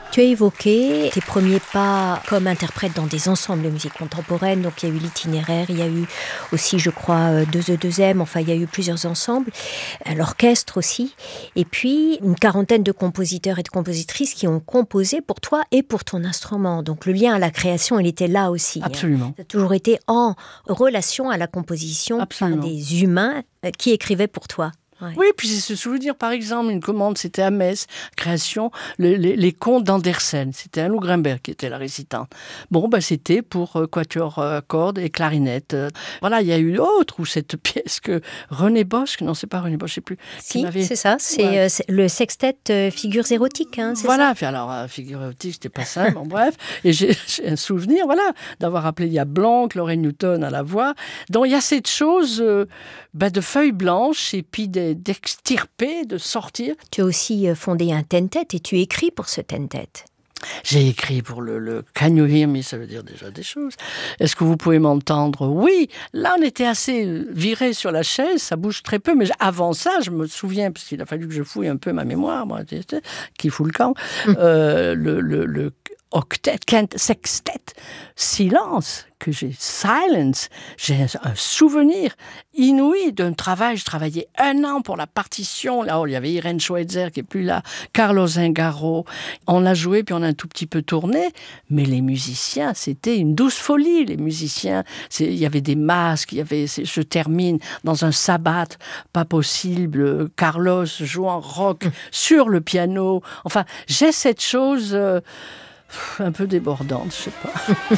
Tu as évoqué tes premiers pas comme interprète dans des ensembles de musique contemporaine. Donc, il y a eu l'Itinéraire, il y a eu aussi, je crois, 2E, enfin, il y a eu plusieurs ensembles, l'orchestre aussi. Et puis, une quarantaine de compositeurs et de compositrices qui ont composé pour toi et pour ton instrument. Donc, le lien à la création, il était là aussi. Absolument. Ça a toujours été en relation à la composition par des humains qui écrivaient pour toi. Ouais. Oui, puis c'est se souvenir, par exemple, une commande, c'était à Metz, création, les contes d'Andersen. C'était Anne Grimberg qui était la récitante. Bon, c'était pour quatuor à cordes et clarinette. Voilà, il y a eu autre, ou cette pièce que René Bosch, non, c'est pas René Bosch, je sais plus. Si, c'est ça, c'est le sextet Figures érotiques, hein, c'est voilà, ça. Puis alors, figure érotique, c'était pas ça, bon, bref. Et j'ai un souvenir, d'avoir appelé il y a Blanc, Lorraine Newton à la voix. Donc, il y a cette chose de feuilles blanches et puis d'extirper, de sortir. Tu as aussi fondé un tentet et tu écris pour ce tentet. J'ai écrit pour le Can You Hear Me, ça veut dire déjà des choses. Est-ce que vous pouvez m'entendre? Oui, là on était assez viré sur la chaise, ça bouge très peu, mais avant ça, je me souviens, parce qu'il a fallu que je fouille un peu ma mémoire, moi, qui fout le camp, le octet, sextet, silence, que j'ai un souvenir inouï d'un travail. Je travaillais 1 an pour la partition. Là, il y avait Irène Schweitzer qui est plus là, Carlos Zingaro. On l'a joué, puis on a un tout petit peu tourné. Mais les musiciens, c'était une douce folie, les musiciens. Il y avait des masques, je termine dans un sabbat, pas possible. Carlos jouant rock sur le piano. Enfin, j'ai cette chose un peu débordante, je sais pas.